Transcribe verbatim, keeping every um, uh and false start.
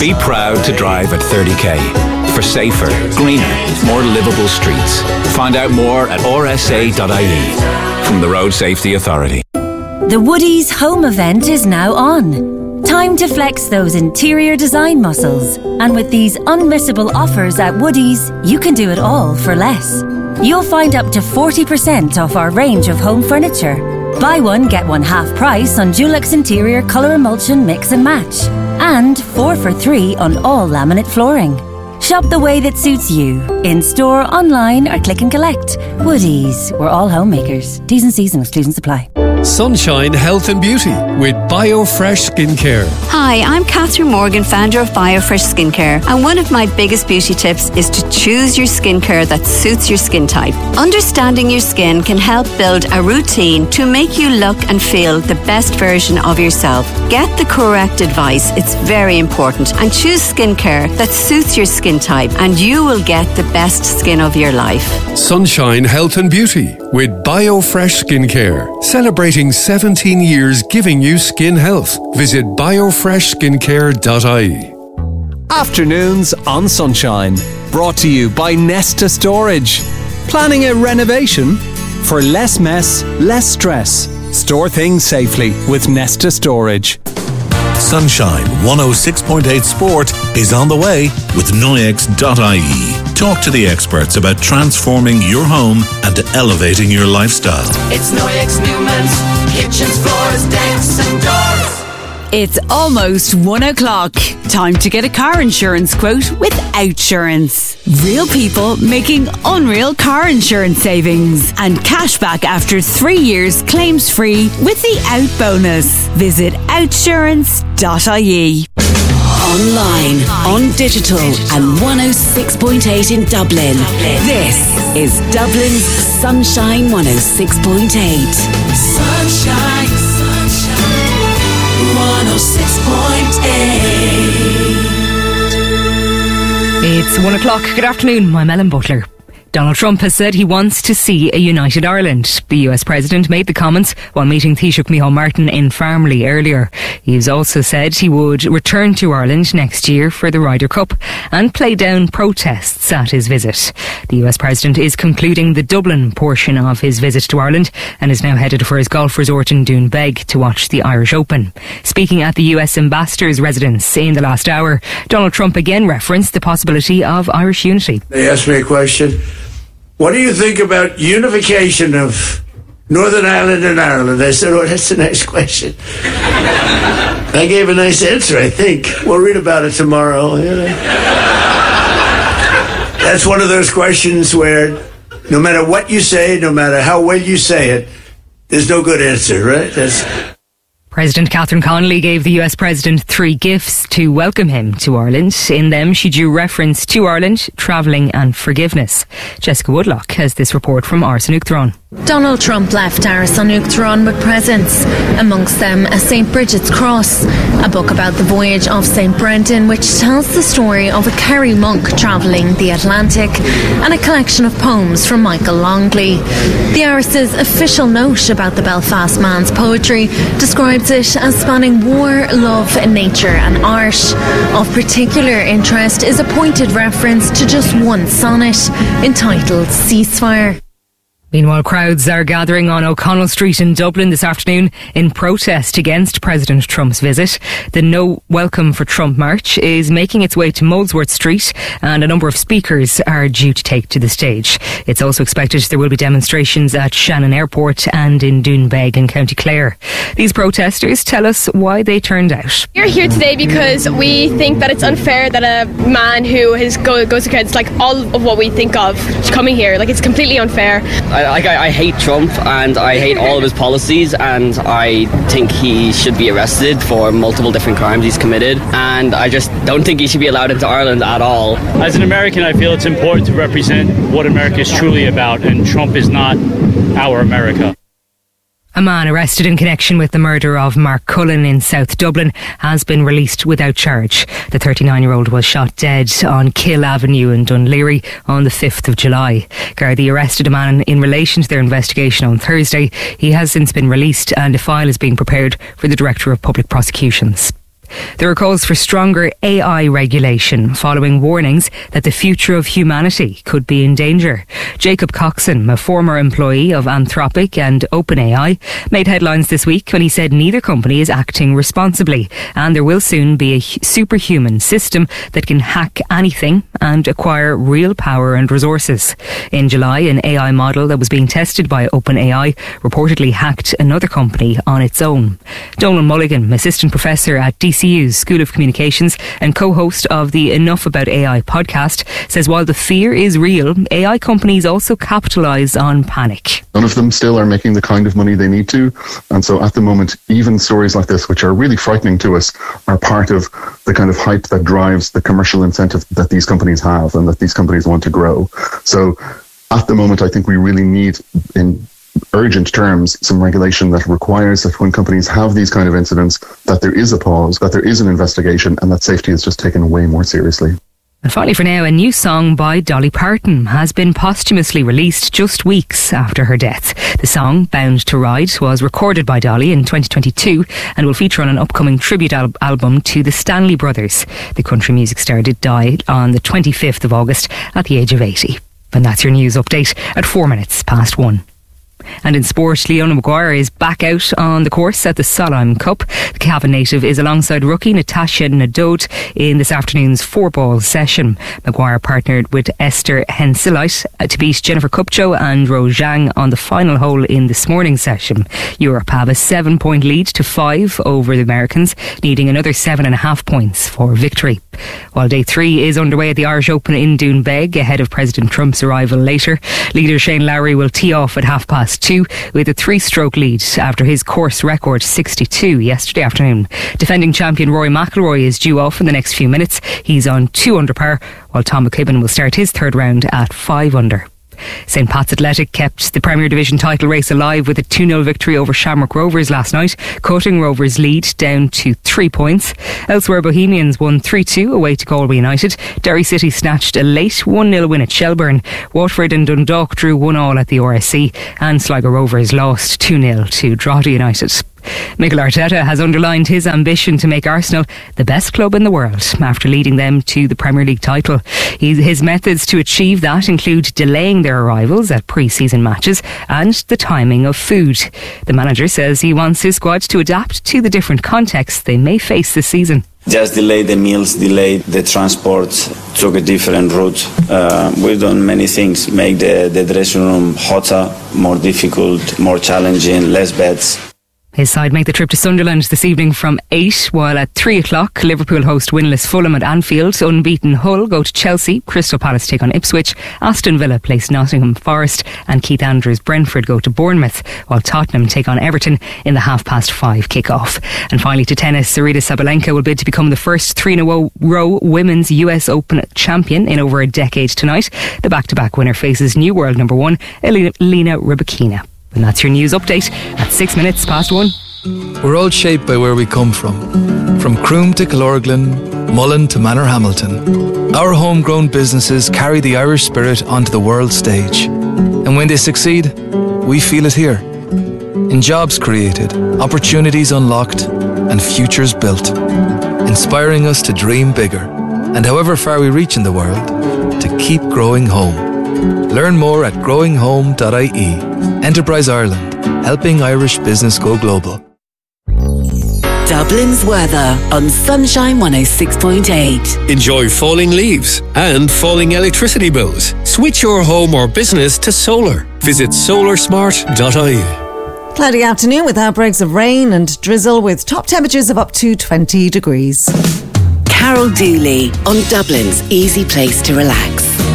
Be proud to drive at thirty k for safer, greener, more livable streets. Find out more at r s a dot i e from the Road Safety Authority. The Woodies home event is now on. Time to flex those interior design muscles. And with these unmissable offers at Woodies, you can do it all for less. You'll find up to forty percent off our range of home furniture. Buy one, get one half price on Dulux Interior Colour Emulsion Mix and Match. And four for three on all laminate flooring. Shop the way that suits you. In-store, online or click and collect. Woodies. We're all homemakers. T's and C's and exclusions apply. Sunshine Health and Beauty with BioFresh Skincare. Hi, I'm Catherine Morgan, founder of BioFresh Skincare, and one of my biggest beauty tips is to choose your skincare that suits your skin type. Understanding your skin can help build a routine to make you look and feel the best version of yourself. Get the correct advice, it's very important, and choose skincare that suits your skin type, and you will get the best skin of your life. Sunshine Health and Beauty with BioFresh Skincare. Celebrating seventeen years giving you skin health. Visit biofresh skincare dot i e. Afternoons on Sunshine. Brought to you by Nesta Storage. Planning a renovation? For less mess, less stress. Store things safely with Nesta Storage. Sunshine one oh six point eight Sport is on the way with Noyex dot i e. Talk to the experts about transforming your home and elevating your lifestyle. It's Noyex Newman's kitchens, floors, decks and doors. It's almost one o'clock. Time to get a car insurance quote with Outsurance. Real people making unreal car insurance savings and cashback after three years claims free with the Out bonus. Visit outsurance dot i e. Online, on digital and one oh six point eight in Dublin. This is Dublin's Sunshine one oh six point eight. Sunshine, sunshine, one oh six point eight. It's one o'clock. Good afternoon. I'm Ellen Butler. Donald Trump has said he wants to see a united Ireland. The U S President made the comments while meeting Taoiseach Micheál Martin in Farmley earlier. He has also said he would return to Ireland next year for the Ryder Cup and play down protests at his visit. The U S President is concluding the Dublin portion of his visit to Ireland and is now headed for his golf resort in Doonbeg to watch the Irish Open. Speaking at the U S Ambassador's residence in the last hour, Donald Trump again referenced the possibility of Irish unity. They asked me a question. What do you think about unification of Northern Ireland and Ireland? I said, oh, that's a nice question. I gave a nice answer, I think. We'll read about it tomorrow. You know? That's one of those questions where no matter what you say, no matter how well you say it, there's no good answer, right? That's... President Catherine Connolly gave the U S President three gifts to welcome him to Ireland. In them, she drew reference to Ireland, travelling and forgiveness. Jessica Woodlock has this report from Ars an Uachtaráin. Donald Trump left Ars an Uachtaráin with presents, amongst them a Saint Bridget's Cross, a book about the voyage of Saint Brendan, which tells the story of a Kerry monk travelling the Atlantic, and a collection of poems from Michael Longley. The Aris's official note about the Belfast man's poetry describes it as spanning war, love, nature and art. Of particular interest is a pointed reference to just one sonnet entitled Ceasefire. Meanwhile, crowds are gathering on O'Connell Street in Dublin this afternoon in protest against President Trump's visit. The No Welcome for Trump march is making its way to Molesworth Street, and a number of speakers are due to take to the stage. It's also expected there will be demonstrations at Shannon Airport and in Doonbeg in County Clare. These protesters tell us why they turned out. We're here today because we think that it's unfair that a man who has go, goes against like all of what we think of is coming here. Like, it's completely unfair. I, I, I hate Trump and I hate all of his policies, and I think he should be arrested for multiple different crimes he's committed, and I just don't think he should be allowed into Ireland at all. As an American, I feel it's important to represent what America is truly about, and Trump is not our America. A man arrested in connection with the murder of Mark Cullen in South Dublin has been released without charge. The thirty-nine-year-old was shot dead on Kill Avenue in Dunleary on the fifth of July. Gardaí arrested a man in relation to their investigation on Thursday. He has since been released and a file is being prepared for the Director of Public Prosecutions. There are calls for stronger A I regulation following warnings that the future of humanity could be in danger. Jacob Coxon, a former employee of Anthropic and OpenAI, made headlines this week when he said neither company is acting responsibly and there will soon be a superhuman system that can hack anything and acquire real power and resources. In July, an A I model that was being tested by OpenAI reportedly hacked another company on its own. Donal Mulligan, assistant professor at D C U's School of Communications and co-host of the Enough About A I podcast, says while the fear is real, A I companies also capitalise on panic. None of them still are making the kind of money they need to. And so at the moment, even stories like this, which are really frightening to us, are part of the kind of hype that drives the commercial incentive that these companies have and that these companies want to grow. So at the moment, I think we really need, in urgent terms, some regulation that requires that when companies have these kind of incidents, that there is a pause, that there is an investigation, and that safety is just taken way more seriously. And finally for now, a new song by Dolly Parton has been posthumously released just weeks after her death. The song, Bound to Ride, was recorded by Dolly in twenty twenty-two and will feature on an upcoming tribute al- album to the Stanley Brothers. The country music star did die on the twenty-fifth of August at the age of eighty. And that's your news update at four minutes past one. And in sport, Leona Maguire is back out on the course at the Solheim Cup. The Cavan native is alongside rookie Natasha Nadeau in this afternoon's four-ball session. Maguire partnered with Esther Henseleit to beat Jennifer Kupcho and Rose Zhang on the final hole in this morning's session. Europe have a seven-point lead to five over the Americans, needing another seven and a half points for victory. While day three is underway at the Irish Open in Doonbeg ahead of President Trump's arrival later, leader Shane Lowry will tee off at half past two with a three-stroke lead after his course record sixty-two yesterday afternoon. Defending champion Rory McIlroy is due off in the next few minutes. He's on two under par, while Tom McKibben will start his third round at five under. St Pat's Athletic kept the Premier Division title race alive with a two nil victory over Shamrock Rovers last night, cutting Rovers' lead down to three points. Elsewhere, Bohemians won three two away to Galway United. Derry City snatched a late one nil win at Shelburne. Watford and Dundalk drew one all at the R S C, and Sligo Rovers lost two nil to Drogheda United. Mikel Arteta has underlined his ambition to make Arsenal the best club in the world after leading them to the Premier League title. His methods to achieve that include delaying their arrivals at pre-season matches and the timing of food. The manager says he wants his squad to adapt to the different contexts they may face this season. Just delay the meals, delay the transport, took a different route. Uh, we've done many things, make the, the dressing room hotter, more difficult, more challenging, less beds. His side make the trip to Sunderland this evening from eight, while at three o'clock Liverpool host winless Fulham at Anfield, unbeaten Hull go to Chelsea, Crystal Palace take on Ipswich, Aston Villa place Nottingham Forest, and Keith Andrews Brentford go to Bournemouth, while Tottenham take on Everton in the half past five kick-off. And finally to tennis, Sarita Sabalenka will bid to become the first three in a row women's U S Open champion in over a decade tonight. The back-to-back winner faces new world number one Elena Rybakina. And that's your news update at six minutes past one. We're all shaped by where we come from. From Croom to Killorglin, Mullen to Manorhamilton. Our homegrown businesses carry the Irish spirit onto the world stage. And when they succeed, we feel it here. In jobs created, opportunities unlocked, and futures built. Inspiring us to dream bigger. And however far we reach in the world, to keep growing home. Learn more at growing home dot I E. Enterprise Ireland, helping Irish business go global. Dublin's weather on Sunshine one oh six point eight. Enjoy falling leaves and falling electricity bills. Switch your home or business to solar. Visit solar smart dot I E. Cloudy afternoon with outbreaks of rain and drizzle with top temperatures of up to twenty degrees. Carol Dooley on Dublin's easy place to relax.